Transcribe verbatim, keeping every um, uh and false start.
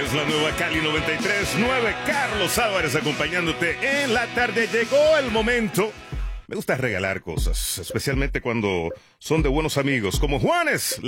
es la nueva Cali noventa y tres punto nueve. Carlos Álvarez acompañándote en la tarde. Llegó el momento. Me gusta regalar cosas, especialmente cuando son de buenos amigos, como Juanes.